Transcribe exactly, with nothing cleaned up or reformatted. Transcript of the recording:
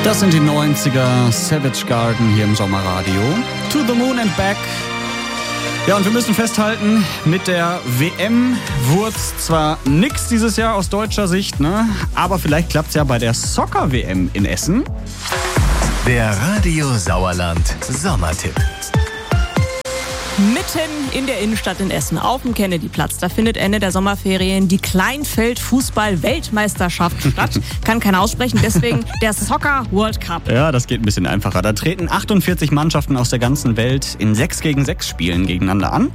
Das sind die neunziger, Savage Garden hier im Sommerradio. To the Moon and Back. Ja, und wir müssen festhalten, mit der W M wurde zwar nix dieses Jahr aus deutscher Sicht, ne? Aber vielleicht klappt's ja bei der Soccer-W M in Essen. Der Radio Sauerland Sommertipp. Mitten in der Innenstadt in Essen, auf dem Kennedyplatz, da findet Ende der Sommerferien die Kleinfeld-Fußball-Weltmeisterschaft statt. Kann keiner aussprechen, deswegen der Soccer World Cup. Ja, das geht ein bisschen einfacher. Da treten achtundvierzig Mannschaften aus der ganzen Welt in sechs gegen sechs Spielen gegeneinander an.